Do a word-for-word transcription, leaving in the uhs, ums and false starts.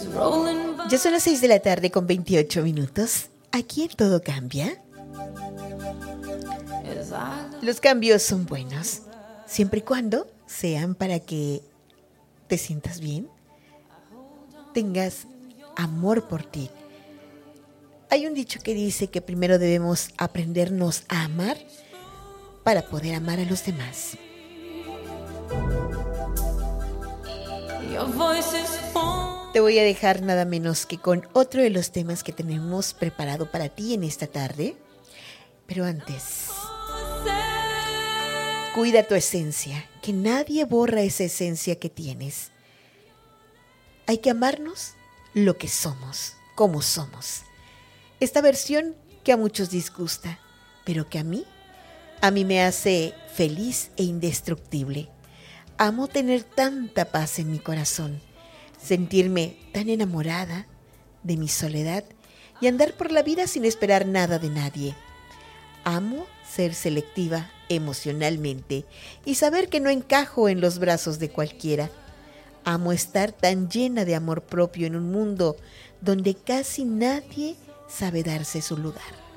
Ya son las seis de la tarde con veintiocho minutos. Aquí en Todo Cambia. Los cambios son buenos, siempre y cuando sean para que te sientas bien, tengas amor por ti. Hay un dicho que dice que primero debemos aprendernos a amar para poder amar a los demás. Te voy a dejar nada menos que con otro de los temas que tenemos preparado para ti en esta tarde. Pero antes, cuida tu esencia, que nadie borra esa esencia que tienes. Hay que amarnos lo que somos, como somos. Esta versión que a muchos disgusta, pero que a mí, a mí me hace feliz e indestructible. Amo tener tanta paz en mi corazón, sentirme tan enamorada de mi soledad y andar por la vida sin esperar nada de nadie. Amo ser selectiva emocionalmente y saber que no encajo en los brazos de cualquiera. Amo estar tan llena de amor propio en un mundo donde casi nadie sabe darse su lugar.